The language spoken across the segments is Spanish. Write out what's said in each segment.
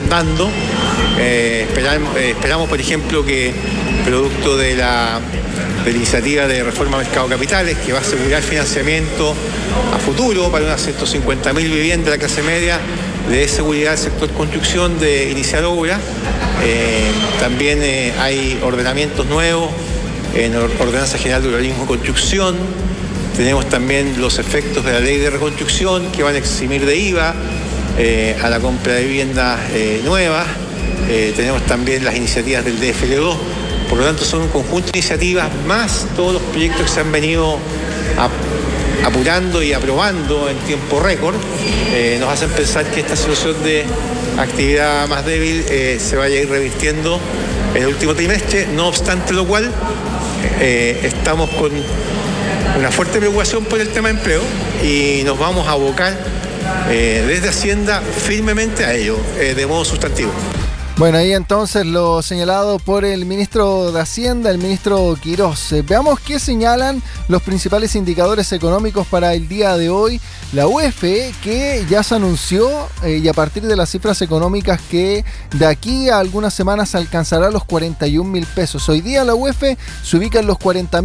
dando. Esperamos, por ejemplo, que producto de la iniciativa de reforma mercado de capitales, que va a asegurar financiamiento a futuro para unas 150.000 viviendas de la clase media, le dé seguridad al sector construcción de iniciar obras. También hay ordenamientos nuevos en Ordenanza General de Urbanismo y Construcción. Tenemos también los efectos de la ley de reconstrucción que van a eximir de IVA a la compra de viviendas nuevas. Tenemos también las iniciativas del DFL2. Por lo tanto, son un conjunto de iniciativas más todos los proyectos que se han venido apurando y aprobando en tiempo récord. Nos hacen pensar que esta situación de actividad más débil se vaya a ir revirtiendo en el último trimestre. No obstante lo cual, estamos con una fuerte preocupación por el tema de empleo y nos vamos a abocar desde Hacienda firmemente a ello, de modo sustantivo. Bueno, ahí entonces lo señalado por el ministro de Hacienda, el ministro Quirós. Veamos qué señalan los principales indicadores económicos para el día de hoy. La UEF, que ya se anunció y a partir de las cifras económicas que de aquí a algunas semanas alcanzará los 41.000 pesos. Hoy día la UEF se ubica en los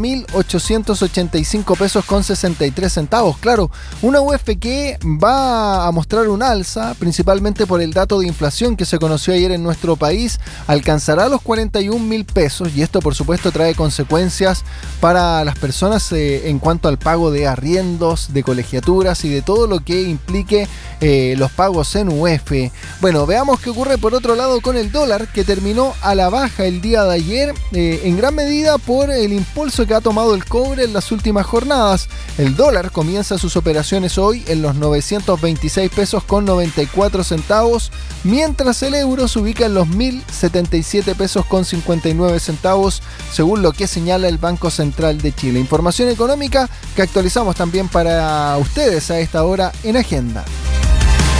40.885 pesos con 63 centavos. Claro, una UEF que va a mostrar un alza, principalmente por el dato de inflación que se conoció ayer en nuestro país, alcanzará los 41.000 pesos y esto por supuesto trae consecuencias para las personas en cuanto al pago de arriendos, de colegiaturas y de todo lo que implique los pagos en UEF. Bueno, veamos qué ocurre por otro lado con el dólar, que terminó a la baja el día de ayer, en gran medida por el impulso que ha tomado el cobre en las últimas jornadas. El dólar comienza sus operaciones hoy en los 926 pesos con 94 centavos, mientras el euro se ubica en los 1.077 pesos con 59 centavos, según lo que señala el Banco Central de Chile. Información económica que actualizamos también para ustedes a esta hora en Agenda.